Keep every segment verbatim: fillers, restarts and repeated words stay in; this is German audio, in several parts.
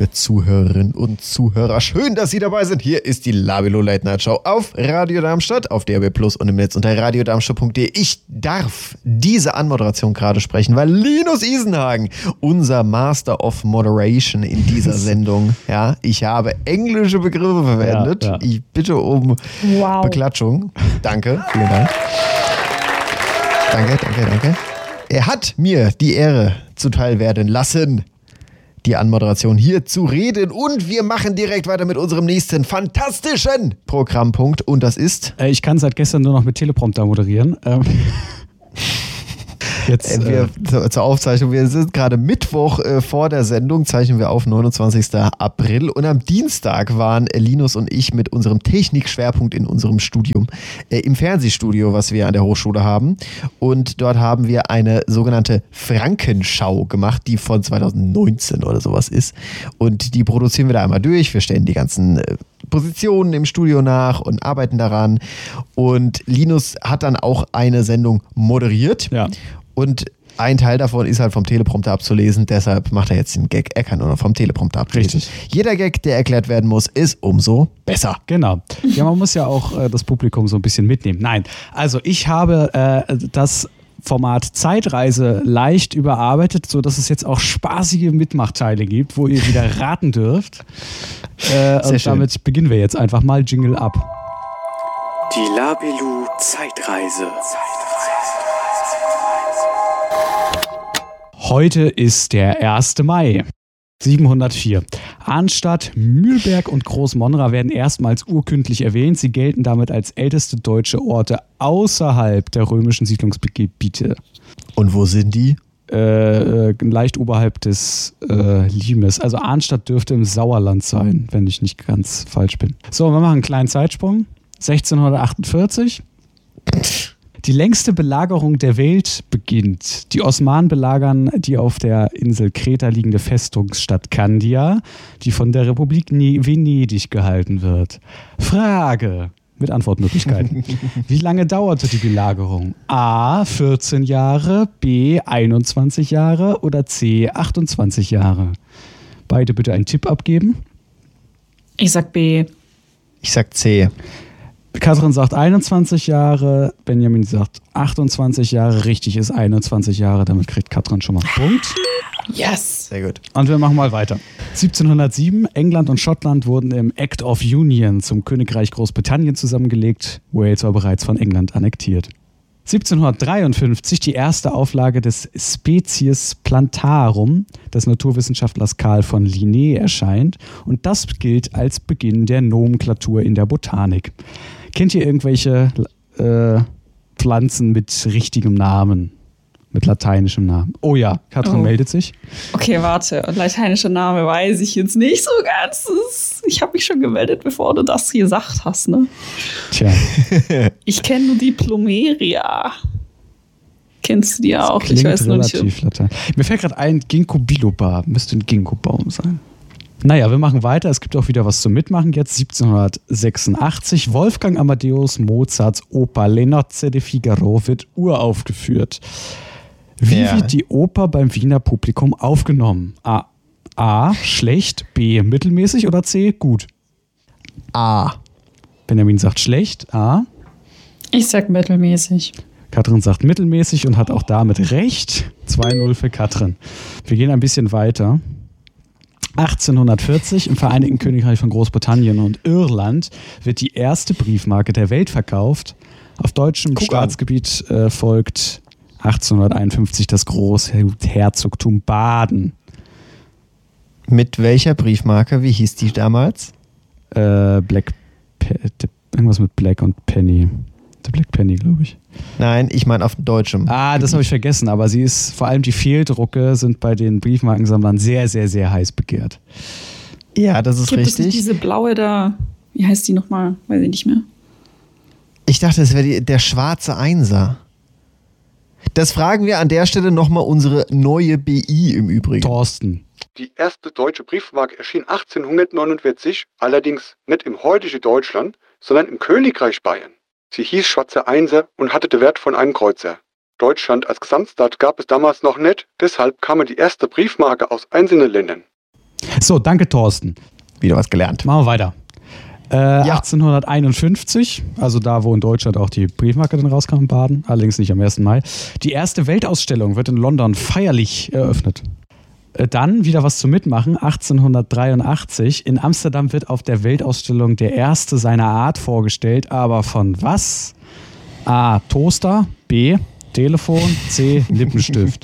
liebe Zuhörerinnen und Zuhörer, schön, dass Sie dabei sind. Hier ist die Labilo Late Night Show auf Radio Darmstadt, auf D A B Plus und im Netz unter radio darmstadt punkt de. Ich darf diese Anmoderation gerade sprechen, weil Linus Isenhagen, unser Master of Moderation in dieser Sendung, ja, ich habe englische Begriffe verwendet. Ja, ja. Ich bitte um wow. Beklatschung. Danke, vielen Dank. Danke, danke, danke. Er hat mir die Ehre zuteil werden lassen, die Anmoderation hier zu reden, und wir machen direkt weiter mit unserem nächsten fantastischen Programmpunkt, und das ist... Äh, ich kann seit gestern nur noch mit Teleprompter moderieren. Ähm. Jetzt, wir, äh, zur Aufzeichnung, wir sind gerade Mittwoch äh, vor der Sendung, zeichnen wir auf neunundzwanzigsten April, und am Dienstag waren äh, Linus und ich mit unserem Technikschwerpunkt in unserem Studium äh, im Fernsehstudio, was wir an der Hochschule haben, und dort haben wir eine sogenannte Frankenschau gemacht, die von zweitausendneunzehn oder sowas ist, und die produzieren wir da einmal durch, wir stellen die ganzen äh, Positionen im Studio nach und arbeiten daran, und Linus hat dann auch eine Sendung moderiert. Ja. Und ein Teil davon ist halt vom Teleprompter abzulesen, deshalb macht er jetzt den Gag, er kann nur noch vom Teleprompter ablesen. Richtig. Jeder Gag, der erklärt werden muss, ist umso besser. Genau. Ja, man muss ja auch äh, das Publikum so ein bisschen mitnehmen. Nein, also ich habe äh, das Format Zeitreise leicht überarbeitet, sodass es jetzt auch spaßige Mitmachteile gibt, wo ihr wieder raten dürft. Äh, und schön. Damit beginnen wir jetzt einfach mal. Jingle ab. Die Labilo Zeitreise. Heute ist der erste Mai. siebenhundertvier. Arnstadt, Mühlberg und Großmonra werden erstmals urkundlich erwähnt. Sie gelten damit als älteste deutsche Orte außerhalb der römischen Siedlungsgebiete. Und wo sind die? Äh, leicht oberhalb des äh, Limes. Also Arnstadt dürfte im Sauerland sein, wenn ich nicht ganz falsch bin. So, wir machen einen kleinen Zeitsprung. sechzehnhundertachtundvierzig. Die längste Belagerung der Welt beginnt. Die Osmanen belagern die auf der Insel Kreta liegende Festungsstadt Kandia, die von der Republik Venedig gehalten wird. Frage mit Antwortmöglichkeiten. Wie lange dauerte die Belagerung? A. vierzehn Jahre, B. einundzwanzig Jahre oder C. achtundzwanzig Jahre? Beide bitte einen Tipp abgeben. Ich sag B. Ich sag C. Katrin sagt einundzwanzig Jahre, Benjamin sagt achtundzwanzig Jahre. Richtig ist einundzwanzig Jahre, damit kriegt Katrin schon mal einen Punkt. Yes! Sehr gut. Und wir machen mal weiter. siebzehnhundertsieben, England und Schottland wurden im Act of Union zum Königreich Großbritannien zusammengelegt. Wales war bereits von England annektiert. siebzehnhundertdreiundfünfzig, die erste Auflage des Species Plantarum des Naturwissenschaftlers Carl von Linné erscheint, und das gilt als Beginn der Nomenklatur in der Botanik. Kennt ihr irgendwelche äh, Pflanzen mit richtigem Namen? Mit lateinischem Namen? Oh ja, Katrin oh. meldet sich. Okay, warte. Lateinischer Name weiß ich jetzt nicht so ganz. Ich habe mich schon gemeldet, bevor du das gesagt hast, ne? Tja. Ich kenne nur die Plumeria. Kennst du die das auch? Klingt ich weiß nur nicht. Relativ latein. Mir fällt gerade ein, Ginkgo biloba. Müsste ein Ginkgo-Baum sein. Naja, wir machen weiter. Es gibt auch wieder was zum Mitmachen jetzt. siebzehnhundertsechsundachtzig. Wolfgang Amadeus Mozarts Oper Le Nozze de Figaro wird uraufgeführt. Wie ja. wird die Oper beim Wiener Publikum aufgenommen? A. A. Schlecht, B. Mittelmäßig oder C. Gut? A. Benjamin sagt schlecht. A. Ich sag mittelmäßig. Katrin sagt mittelmäßig und hat auch damit recht. zwei null für Katrin. Wir gehen ein bisschen weiter. achtzehnhundertvierzig, im Vereinigten Königreich von Großbritannien und Irland wird die erste Briefmarke der Welt verkauft. Auf deutschem Guck Staatsgebiet äh, folgt achtzehnhunderteinundfünfzig das Großherzogtum Baden. Mit welcher Briefmarke? Wie hieß die damals? Äh, Black Pe- irgendwas mit Black und Penny. Der Black Penny, glaube ich. Nein, ich meine auf deutschem. Ah, das habe ich vergessen, aber sie ist, vor allem die Fehldrucke sind bei den Briefmarkensammlern sehr, sehr, sehr heiß begehrt. Ja, das ist Gibt richtig. Es nicht diese blaue da, wie heißt die nochmal? Weiß ich nicht mehr. Ich dachte, es wäre der schwarze Einser. Das fragen wir an der Stelle nochmal unsere neue B I im Übrigen. Thorsten. Die erste deutsche Briefmarke erschien achtzehnhundertneunundvierzig, allerdings nicht im heutigen Deutschland, sondern im Königreich Bayern. Sie hieß Schwarze Einser und hatte den Wert von einem Kreuzer. Deutschland als Gesamtstaat gab es damals noch nicht, deshalb kamen die erste Briefmarke aus einzelnen Ländern. So, danke Thorsten. Wieder was gelernt. Machen wir weiter. Äh, Ja. achtzehnhunderteinundfünfzig, also da, wo in Deutschland auch die Briefmarke dann rauskam in Baden, allerdings nicht am ersten Mai. Die erste Weltausstellung wird in London feierlich eröffnet. Äh, Dann wieder was zum Mitmachen. achtzehnhundertdreiundachtzig. In Amsterdam wird auf der Weltausstellung der erste seiner Art vorgestellt. Aber von was? A. Toaster. B. Telefon. C. Lippenstift.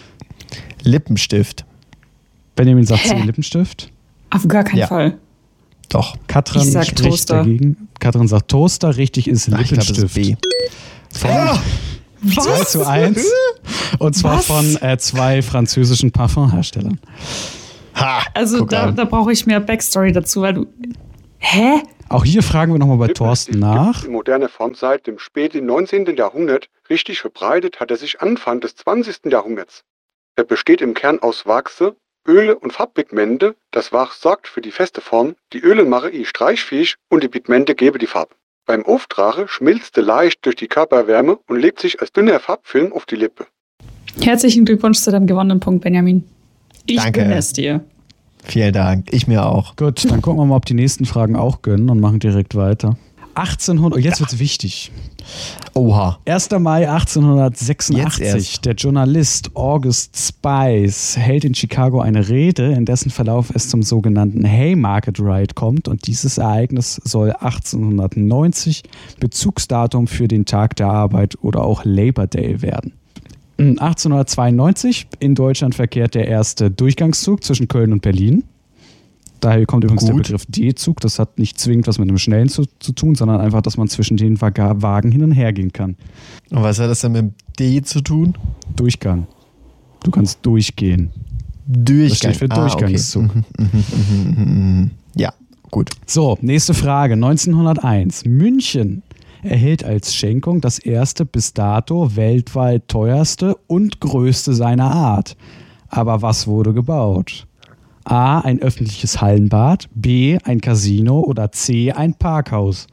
Lippenstift. Benjamin sagt C. Hä? Lippenstift. Auf gar keinen Ja. Fall. Doch. Katrin Ich sag spricht Toaster. dagegen. Katrin sagt Toaster. Richtig ist Ach, ich glaube, das ist Lippenstift. B. Von zwei zu eins. Und zwar Was? von äh, zwei französischen Parfumherstellern. Ha! Also Guck da, an. da brauche ich mehr Backstory dazu, weil du. Hä? Auch hier fragen wir nochmal bei Thorsten Lippenstift nach. gibt's in moderner Form seit dem späten neunzehnten. Jahrhundert. Richtig verbreitet hat er sich Anfang des zwanzigsten. Jahrhunderts. Er besteht im Kern aus Wachse, Öle und Farbpigmente. Das Wachs sorgt für die feste Form, die Öle machen ihn streichfähig und die Pigmente geben die Farbe. Beim Auftragen schmilzt er leicht durch die Körperwärme und legt sich als dünner Farbfilm auf die Lippe. Herzlichen Glückwunsch zu deinem gewonnenen Punkt, Benjamin. Ich Danke. gönne es dir. Vielen Dank. Ich mir auch. Gut, dann gucken wir mal, ob die nächsten Fragen auch gönnen und machen direkt weiter. achtzehnhundert, oh, jetzt wird's wichtig. Oha. erster Mai achtzehnhundertsechsundachtzig. Jetzt erst. Der Journalist August Spice hält in Chicago eine Rede, in dessen Verlauf es zum sogenannten Haymarket Ride kommt. Und dieses Ereignis soll achtzehnhundertneunzig Bezugsdatum für den Tag der Arbeit oder auch Labor Day werden. achtzehnhundertzweiundneunzig in Deutschland verkehrt der erste Durchgangszug zwischen Köln und Berlin. Daher kommt übrigens der Gut. Begriff D-Zug. Das hat nicht zwingend was mit einem schnellen zu, zu tun, sondern einfach, dass man zwischen den Waga- Wagen hin und her gehen kann. Und was hat das denn mit dem D zu tun? Durchgang. Du kannst durchgehen. Durchgang. Das steht für Durchgangszug. Okay. Mhm, mhm, mhm, mhm. Ja, gut. So, nächste Frage. neunzehnhunderteins. München erhält als Schenkung das erste bis dato weltweit teuerste und größte seiner Art. Aber was wurde gebaut? A. Ein öffentliches Hallenbad, B. ein Casino oder C. ein Parkhaus.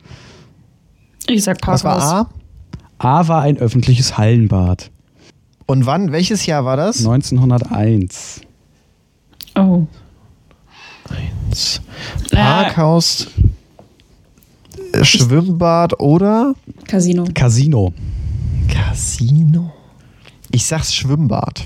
Ich sag Was Parkhaus. war A? A war ein öffentliches Hallenbad. Und wann? Welches Jahr war das? neunzehnhunderteins. Oh. Parkhaus, äh, Schwimmbad oder Casino. Casino. Casino? Ich sag's Schwimmbad.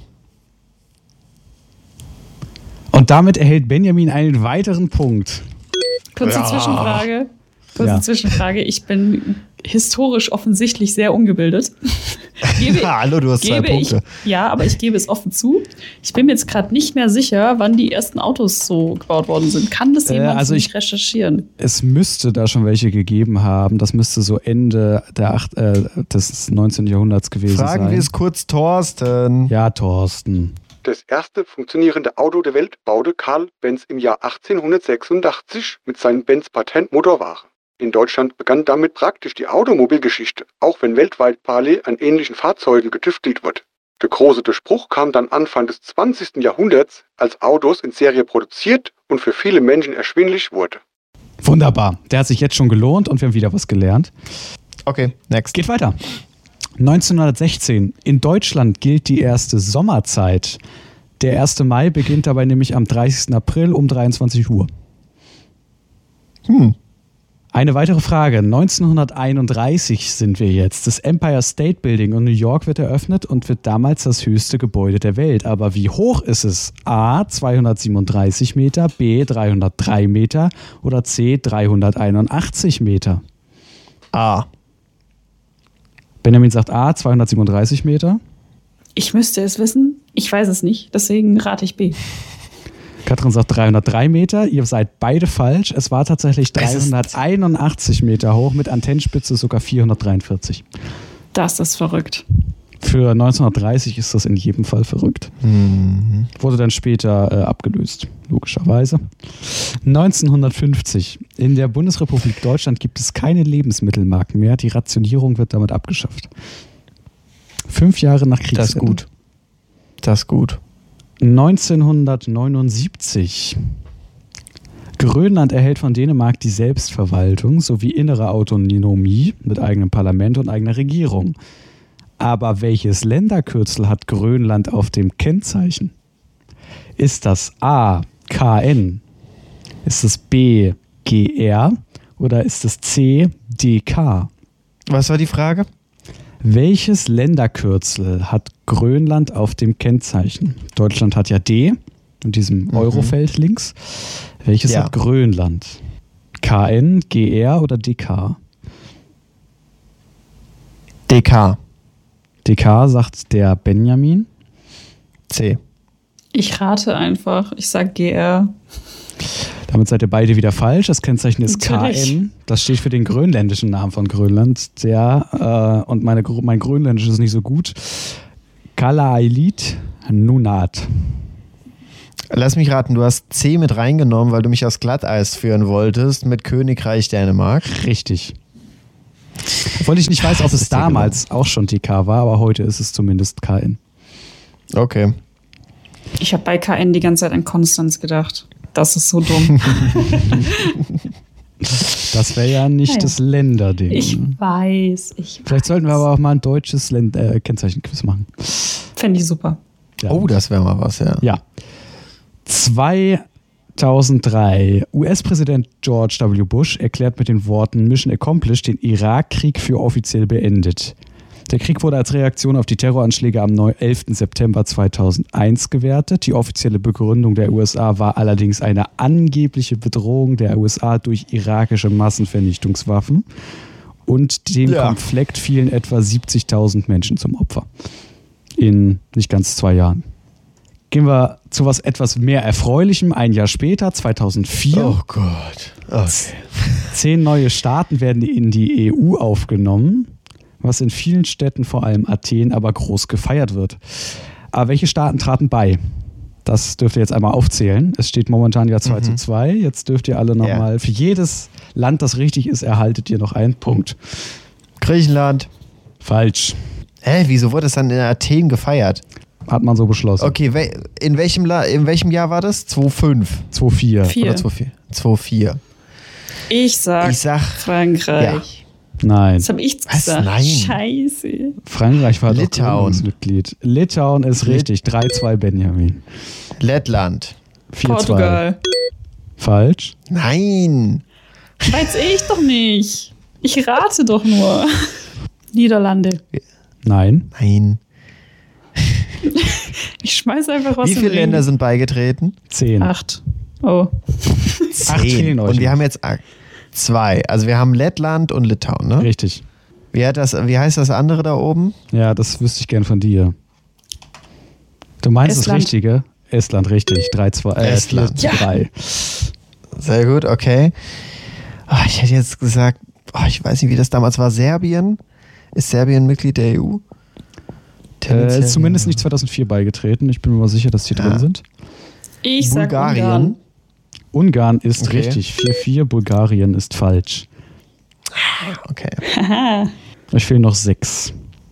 Und damit erhält Benjamin einen weiteren Punkt. Kurze Ja. Zwischenfrage. Kurze Ja. Zwischenfrage. Ich bin historisch offensichtlich sehr ungebildet. Gebe, Hallo, du hast zwei gebe ich, Punkte. ja, aber ich gebe es offen zu. Ich bin mir jetzt gerade nicht mehr sicher, wann die ersten Autos so gebaut worden sind. Kann das Äh, jemand also für ich- mich recherchieren? Es müsste da schon welche gegeben haben. Das müsste so Ende der acht, äh, des neunzehnten. Jahrhunderts gewesen Fragen sein. wir es kurz Thorsten. Ja, Thorsten. Das erste funktionierende Auto der Welt baute Karl Benz im Jahr achtzehnhundertsechsundachtzig mit seinem Benz-Patent Motorware. In Deutschland begann damit praktisch die Automobilgeschichte, auch wenn weltweit parallel an ähnlichen Fahrzeugen getüftelt wurde. Der große Durchbruch kam dann Anfang des zwanzigsten. Jahrhunderts, als Autos in Serie produziert und für viele Menschen erschwinglich wurde. Wunderbar. Der hat sich jetzt schon gelohnt und wir haben wieder was gelernt. Okay, next. Geht weiter. neunzehnhundertsechzehn. In Deutschland gilt die erste Sommerzeit. Der erste Mai beginnt dabei nämlich am dreißigsten April um dreiundzwanzig Uhr. Hm. Eine weitere Frage. neunzehnhunderteinunddreißig sind wir jetzt. Das Empire State Building in New York wird eröffnet und wird damals das höchste Gebäude der Welt. Aber wie hoch ist es? A. zweihundertsiebenunddreißig Meter, B. dreihundertdrei Meter oder C. dreihunderteinundachtzig Meter? A. Benjamin sagt A. zweihundertsiebenunddreißig Meter. Ich müsste es wissen. Ich weiß es nicht. Deswegen rate ich B. Katrin sagt dreihundertdrei Meter. Ihr seid beide falsch. Es war tatsächlich Es ist- dreihunderteinundachtzig Meter hoch mit Antennenspitze sogar vierhundertdreiundvierzig. Das ist verrückt. Für neunzehnhundertdreißig ist das in jedem Fall verrückt. Mhm. Wurde dann später äh, abgelöst, logischerweise. neunzehnhundertfünfzig. In der Bundesrepublik Deutschland gibt es keine Lebensmittelmarken mehr. Die Rationierung wird damit abgeschafft. Fünf Jahre nach Kriegsende. Das ist gut. Das ist gut. neunzehnhundertneunundsiebzig. Grönland erhält von Dänemark die Selbstverwaltung sowie innere Autonomie mit eigenem Parlament und eigener Regierung. Aber welches Länderkürzel hat Grönland auf dem Kennzeichen? Ist das A. K N? Ist es B, G R oder ist es C, D K? Was war die Frage? Welches Länderkürzel hat Grönland auf dem Kennzeichen? Deutschland hat ja D in diesem Mhm. Eurofeld links. Welches Ja. hat Grönland? K N, G R oder D K? D K. D K sagt der Benjamin. C. Ich rate einfach. Ich sag G R. Damit seid ihr beide wieder falsch. Das Kennzeichen ist Natürlich. K N. Das steht für den grönländischen Namen von Grönland. Der, äh, und meine, Gr- mein Grönländisch ist nicht so gut. Kalaallit Nunaat. Lass mich raten, du hast C mit reingenommen, weil du mich aufs Glatteis führen wolltest mit Königreich Dänemark. Richtig. Obwohl ich nicht weiß, ob Das es ist dir damals auch schon D K war, aber heute ist es zumindest K N. Okay. Ich habe bei K N die ganze Zeit an Konstanz gedacht. Das ist so dumm. Das wäre ja nicht Naja. das Länderding. Ich ne? weiß. Ich Vielleicht sollten wir aber auch mal ein deutsches Länd äh, Kennzeichenquiz machen. Fände ich super. Ja. Oh, das wäre mal was, ja. Ja. zweitausenddrei. U S-Präsident George W. Bush erklärt mit den Worten Mission Accomplished den Irakkrieg für offiziell beendet. Der Krieg wurde als Reaktion auf die Terroranschläge am elften September zweitausendeins gewertet. Die offizielle Begründung der U S A war allerdings eine angebliche Bedrohung der U S A durch irakische Massenvernichtungswaffen. Und dem Ja. Konflikt fielen etwa siebzigtausend Menschen zum Opfer. In nicht ganz zwei Jahren. Gehen wir zu was etwas mehr Erfreulichem. Ein Jahr später, zweitausendvier. Oh Gott. Okay. Zehn neue Staaten werden in die E U aufgenommen, was in vielen Städten, vor allem Athen, aber groß gefeiert wird. Aber welche Staaten traten bei? Das dürft ihr jetzt einmal aufzählen. Es steht momentan ja zwei zu zwei. Jetzt dürft ihr alle nochmal, Ja. für jedes Land, das richtig ist, erhaltet ihr noch einen Punkt. Griechenland. Falsch. Hä, wieso wurde es dann in Athen gefeiert? Hat man so beschlossen. Okay, we in, welchem La in welchem Jahr war das? zwei fünf zwei vier. Vier. oder zwei vier? zwei vier. Ich sag, Ich sag, Frankreich. Nein. Das habe ich Was? gesagt. Nein. Scheiße. Frankreich war doch Litauen. Gründungsmitglied. Litauen ist Lit- richtig. drei zwei Benjamin. Lettland. vier zwei. Portugal. Falsch. Nein. Weiß ich doch nicht. Ich rate doch nur. Niederlande. Nein. Nein. Ich schmeiß einfach was Wie in viele den Länder Ring. sind beigetreten? zehn. Acht. Oh. Acht fehlen euch Und wir noch. haben jetzt a- zwei. Also wir haben Lettland und Litauen, ne? Richtig. Wie, hat das, wie heißt das andere da oben? Ja, das wüsste ich gern von dir. Du meinst Estland. das Richtige? Estland, richtig. drei zwei. Äh, Estland. vier zu drei. Sehr gut, okay. Ah, ich hätte jetzt gesagt, oh, ich weiß nicht, wie das damals war. Serbien? Ist Serbien Mitglied der E U? Äh, Tendenziell ist zumindest ja. nicht zweitausendvier beigetreten. Ich bin mir mal sicher, dass die Ja. drin sind. Ich sag Bulgarien. Ungarn. Ungarn ist Okay. richtig. vier vier. Bulgarien ist falsch. Okay. Haha. Euch fehlen noch sechs.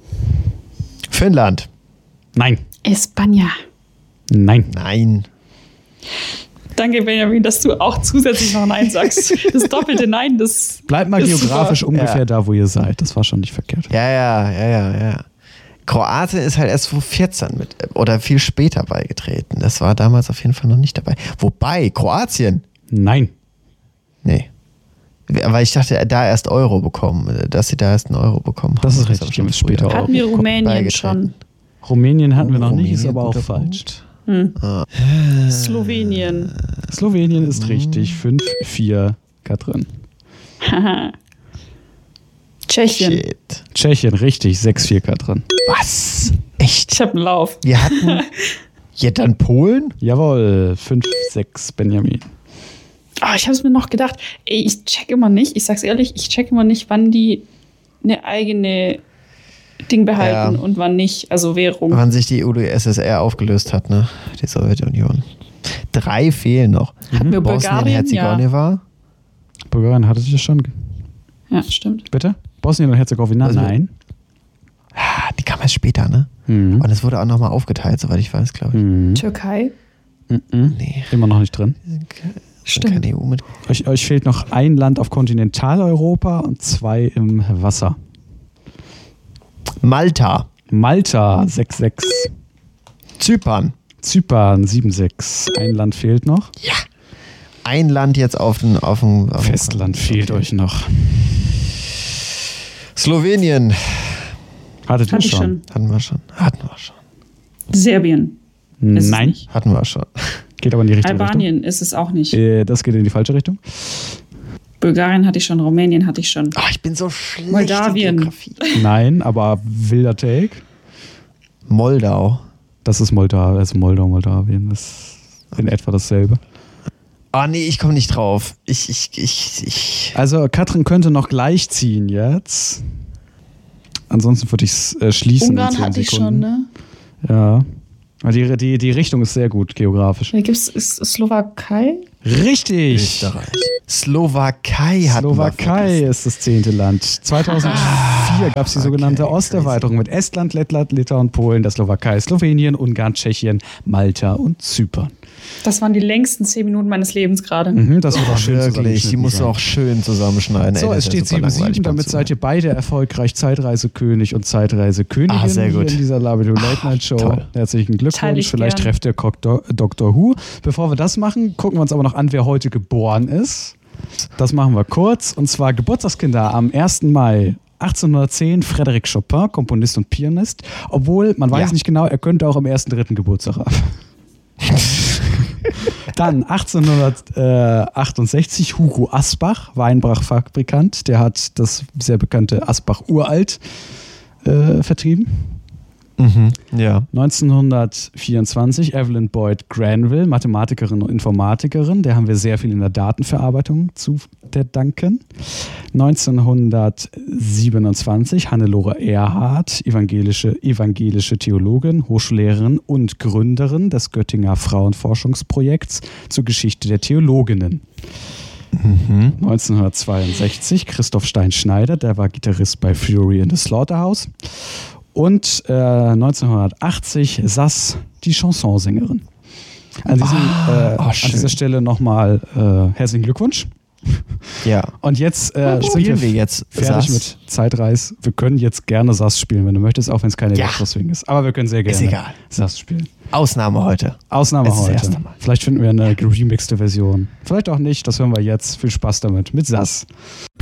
Finnland? Nein. Espanja. Nein. Nein. Danke, Benjamin, dass du auch zusätzlich noch Nein sagst. Das doppelte Nein, das Bleibt mal ist geografisch super. ungefähr Ja. da, wo ihr seid. Das war schon nicht verkehrt. Ja, ja, ja, ja, ja. Kroatien ist halt erst vierzehn mit oder viel später beigetreten. Das war damals auf jeden Fall noch nicht dabei. Wobei, Kroatien? Nein. Nee. Weil ich dachte, da erst Euro bekommen, dass sie da erst einen Euro bekommen haben. Das ist aber richtig, die haben es früher. später auch. hatten wir Rumänien beigetreten. schon. Rumänien hatten wir noch Rumänien, nicht, ist aber auch guter falsch. Punkt. Hm. Slowenien. Slowenien ist richtig. fünf vier. Katrin. Haha. Tschechien. Shit. Tschechien, richtig. sechs vier. Katrin. Was? Echt? Ich habe einen Lauf. Wir hatten. Ja, dann Polen? Jawohl. fünf sechs. Benjamin. Oh, ich habe es mir noch gedacht. Ey, ich check immer nicht, ich sag's ehrlich, ich check immer nicht, wann die eine eigene Ding behalten Ja. und wann nicht. Also Währung. Wann sich die U D S S R aufgelöst hat, ne? Die Sowjetunion. Drei fehlen noch. Hatten wir Bulgarien? Ja. Bosnien-Herzegowina? Bulgarien hattet ihr schon. ja, stimmt. Bitte? Bosnien und Herzegowina? Also- Nein. Ah, die kam erst später, ne? Mhm. Und es wurde auch nochmal aufgeteilt, soweit ich weiß, glaube ich. Mhm. Türkei? Mhm. Nee, Immer noch nicht drin. Stimmt. keine E U mit. Euch, euch fehlt noch ein Land auf Kontinentaleuropa und zwei im Wasser. Malta, Malta, sechs sechs. Zypern, Zypern sieben sechs. Ein Land fehlt noch. Ja. Ein Land jetzt auf dem auf dem auf dem Festland fehlt okay. euch noch. Slowenien. Hattet ihr Hatte ich schon? schon. Hatten wir schon. Hatten wir schon. Serbien. Ist es Nein, nicht. Hatten wir schon. geht aber in die richtige Albanien ist es auch nicht. Richtung. Äh, das geht in die falsche Richtung. Bulgarien hatte ich schon, Rumänien hatte ich schon. Ah, ich bin so schlecht Moldawien. in Geografie. Nein, aber wilder Take. Moldau. Das ist Moldau, also Moldau, Moldawien. Das ist in etwa dasselbe. Ah, nee, ich komme nicht drauf. Ich, ich, ich, ich. Also Katrin könnte noch gleich ziehen jetzt. Ansonsten würde ich es äh, schließen in Ungarn zehn hatte ich Sekunden. schon, ne? Ja. Aber Die, die, die Richtung ist sehr gut geografisch. Da gibt es Slowakei. Richtig! Österreich. Slowakei hat Slowakei ist das zehnte Land. zweitausendvier gab es die sogenannte okay, Osterweiterung mit Estland, Lettland, Litauen, Polen, der Slowakei, Slowenien, Ungarn, Tschechien, Malta und Zypern. Das waren die längsten zehn Minuten meines Lebens gerade. Mhm, das wird auch Oh, schön wirklich, die zusammengeschnitten musst du sein. auch schön zusammenschneiden. So, Ey, es das ist steht ja super sieben sieben, langweilig beim damit seid Zuhören. ihr beide erfolgreich Zeitreisekönig und Zeitreisekönigin Ah, sehr gut. hier in dieser Labidu Late Night Show. toll. Herzlichen Teile Glückwunsch, ich vielleicht gern. trefft ihr Doktor Doctor Who. Bevor wir das machen, gucken wir uns aber noch an, wer heute geboren ist. Das machen wir kurz, und zwar Geburtstagskinder am ersten Mai achtzehnhundertzehn, Frédéric Chopin, Komponist und Pianist, obwohl man weiß Ja. nicht genau, er könnte auch am ersten dritten Geburtstag haben. Dann achtzehnhundertachtundsechzig Hugo Asbach, Weinbrachfabrikant, der hat das sehr bekannte Asbach Uralt äh, vertrieben. Mhm, ja. neunzehnhundertvierundzwanzig Evelyn Boyd Granville, Mathematikerin und Informatikerin, der haben wir sehr viel in der Datenverarbeitung zu danken. neunzehnhundertsiebenundzwanzig Hannelore Erhardt, evangelische, evangelische Theologin, Hochschullehrerin und Gründerin des Göttinger Frauenforschungsprojekts zur Geschichte der Theologinnen. Mhm. neunzehnhundertzweiundsechzig Christoph Stein-Schneider, der war Gitarrist bei Fury in the Slaughterhouse. Und äh, neunzehnhundertachtzig Sass, die Chansonsängerin. An, diesem, Ah, äh, oh, an schön. dieser Stelle nochmal äh, herzlichen Glückwunsch. Ja. Und jetzt äh, sind Spielen wir wir jetzt fertig Sass? mit Zeitreis. Wir können jetzt gerne Sass spielen, wenn du möchtest, auch wenn es keine Ja. Elektroswing ist. Aber wir können sehr gerne Ist egal. Sass spielen. Ausnahme heute. Ausnahme Es ist das heute. erste Mal. Vielleicht finden wir eine geremixte Version. Vielleicht auch nicht, das hören wir jetzt. Viel Spaß damit. Mit Sass.